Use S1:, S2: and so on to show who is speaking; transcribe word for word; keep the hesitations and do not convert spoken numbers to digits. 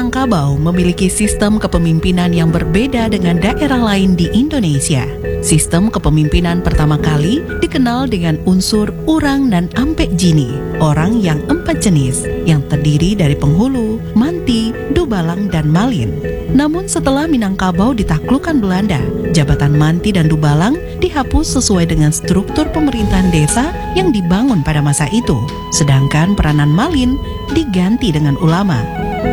S1: Minangkabau memiliki sistem kepemimpinan yang berbeda dengan daerah lain di Indonesia. Sistem kepemimpinan pertama kali dikenal dengan unsur urang dan ampek jini, orang yang empat jenis, yang terdiri dari penghulu, manti, dubalang, dan malin. Namun setelah Minangkabau ditaklukkan Belanda, jabatan manti dan dubalang dihapus sesuai dengan struktur pemerintahan desa yang dibangun pada masa itu, sedangkan peranan malin diganti dengan ulama.